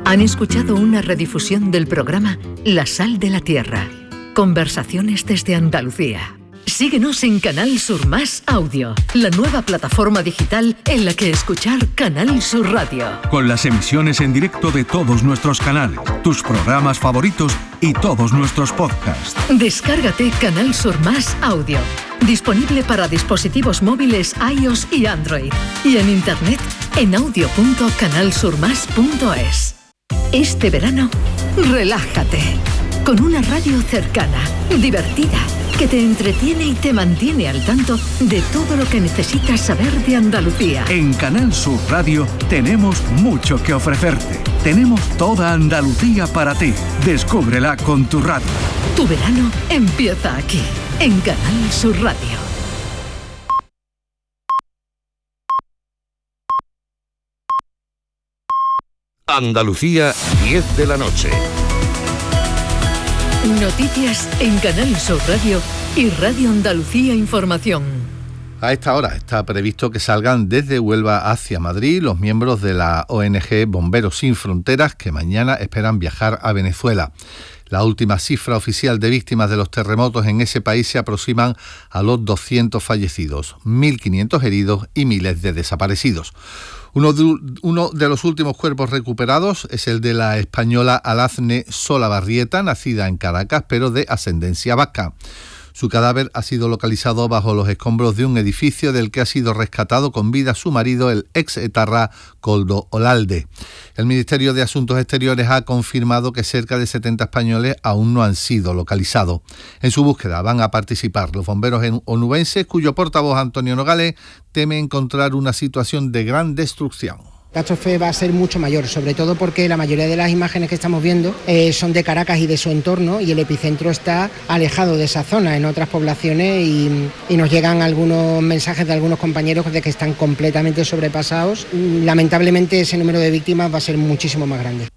Han escuchado una redifusión del programa La Sal de la Tierra. Conversaciones desde Andalucía. Síguenos en Canal Sur Más Audio, la nueva plataforma digital en la que escuchar Canal Sur Radio. Con las emisiones en directo de todos nuestros canales, tus programas favoritos y todos nuestros podcasts. Descárgate Canal Sur Más Audio, disponible para dispositivos móviles iOS y Android, y en internet en audio.canalsurmas.es. Este verano, relájate con una radio cercana, divertida, que te entretiene y te mantiene al tanto de todo lo que necesitas saber de Andalucía. En Canal Sur Radio tenemos mucho que ofrecerte. Tenemos toda Andalucía para ti. Descúbrela con tu radio. Tu verano empieza aquí, en Canal Sur Radio. Andalucía, 10 de la noche. Noticias en Canal Sur Radio y Radio Andalucía Información. A esta hora está previsto que salgan desde Huelva hacia Madrid los miembros de la ONG Bomberos Sin Fronteras, que mañana esperan viajar a Venezuela. La última cifra oficial de víctimas de los terremotos en ese país se aproximan a los 200 fallecidos, 1.500 heridos y miles de desaparecidos. Uno de los últimos cuerpos recuperados es el de la española Alazne Solabarrieta, nacida en Caracas, pero de ascendencia vasca. Su cadáver ha sido localizado bajo los escombros de un edificio del que ha sido rescatado con vida su marido, el ex-etarra Koldo Olalde. El Ministerio de Asuntos Exteriores ha confirmado que cerca de 70 españoles aún no han sido localizados. En su búsqueda van a participar los bomberos onubenses, cuyo portavoz Antonio Nogales teme encontrar una situación de gran destrucción. La catástrofe va a ser mucho mayor, sobre todo porque la mayoría de las imágenes que estamos viendo son de Caracas y de su entorno, y el epicentro está alejado de esa zona, en otras poblaciones, y nos llegan algunos mensajes de algunos compañeros de que están completamente sobrepasados. Lamentablemente ese número de víctimas va a ser muchísimo más grande.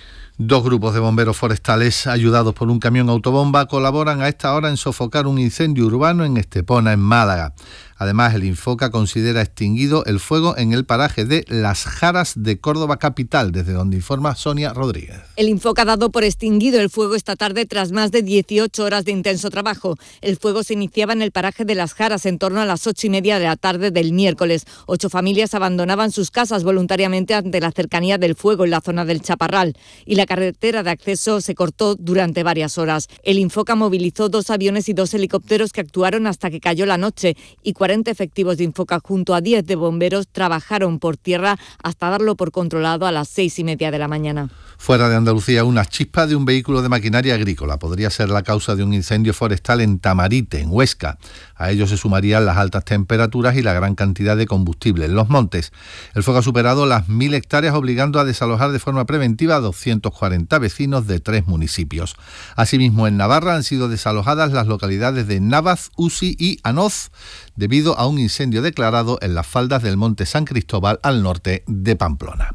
Dos grupos de bomberos forestales, ayudados por un camión autobomba, colaboran a esta hora en sofocar un incendio urbano en Estepona, en Málaga. Además, el Infoca considera extinguido el fuego en el paraje de Las Jaras de Córdoba capital, desde donde informa Sonia Rodríguez. El Infoca ha dado por extinguido el fuego esta tarde tras más de 18 horas de intenso trabajo. El fuego se iniciaba en el paraje de Las Jaras en torno a las 8:30 de la tarde del miércoles. 8 familias abandonaban sus casas voluntariamente ante la cercanía del fuego en la zona del Chaparral, y la carretera de acceso se cortó durante varias horas. El Infoca movilizó 2 aviones y 2 helicópteros que actuaron hasta que cayó la noche, y 40 efectivos de Infoca junto a 10 de bomberos trabajaron por tierra hasta darlo por controlado a las 6:30 de la mañana. Fuera de Andalucía, una chispa de un vehículo de maquinaria agrícola podría ser la causa de un incendio forestal en Tamarite, en Huesca. A ello se sumarían las altas temperaturas y la gran cantidad de combustible en los montes. El fuego ha superado las 1.000 hectáreas, obligando a desalojar de forma preventiva a 240 vecinos de 3 municipios. Asimismo, en Navarra han sido desalojadas las localidades de Navaz, Usi y Anoz, debido a un incendio declarado en las faldas del Monte San Cristóbal al norte de Pamplona.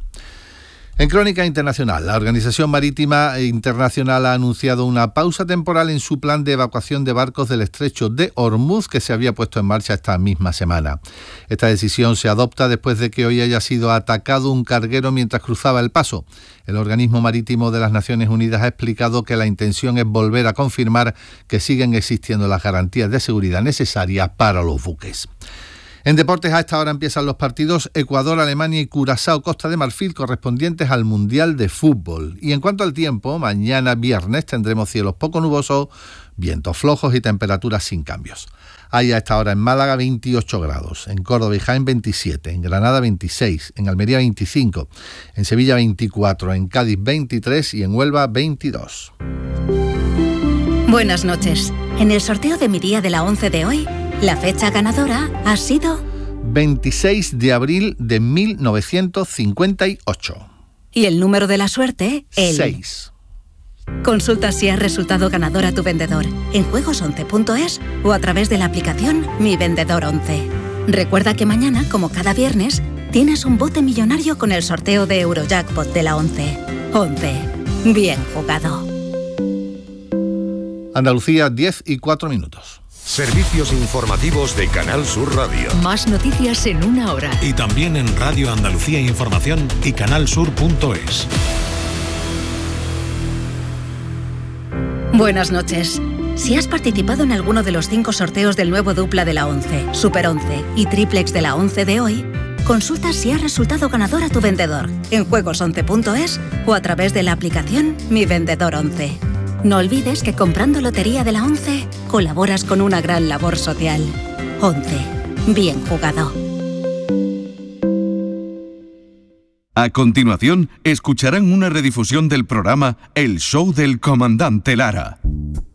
En crónica internacional, la Organización Marítima Internacional ha anunciado una pausa temporal en su plan de evacuación de barcos del estrecho de Hormuz, que se había puesto en marcha esta misma semana. Esta decisión se adopta después de que hoy haya sido atacado un carguero mientras cruzaba el paso. El organismo marítimo de las Naciones Unidas ha explicado que la intención es volver a confirmar que siguen existiendo las garantías de seguridad necesarias para los buques. En deportes, a esta hora empiezan los partidos Ecuador, Alemania y Curazao, Costa de Marfil, correspondientes al Mundial de Fútbol. Y en cuanto al tiempo, mañana viernes tendremos cielos poco nubosos, vientos flojos y temperaturas sin cambios. Hay a esta hora en Málaga 28 grados, en Córdoba y Jaén 27, en Granada 26, en Almería 25, en Sevilla 24, en Cádiz 23 y en Huelva 22. Buenas noches. En el sorteo de mi día de la 11 de hoy, la fecha ganadora ha sido 26 de abril de 1958. Y el número de la suerte, el 6. Consulta si has resultado ganador a tu vendedor en juegos11.es o a través de la aplicación Mi Vendedor 11. Recuerda que mañana, como cada viernes, tienes un bote millonario con el sorteo de Eurojackpot de la 11. 11. Bien jugado. Andalucía, 10:04. Servicios informativos de Canal Sur Radio. Más noticias en una hora. Y también en Radio Andalucía Información y canalsur.es. Buenas noches. Si has participado en alguno de los 5 sorteos del nuevo dupla de la 11, Super 11 y triplex de la 11 de hoy, consulta si ha resultado ganador a tu vendedor en juegos11.es o a través de la aplicación Mi Vendedor 11. No olvides que comprando Lotería de la 11 colaboras con una gran labor social. 11. Bien jugado. A continuación, escucharán una redifusión del programa El Show del Comandante Lara.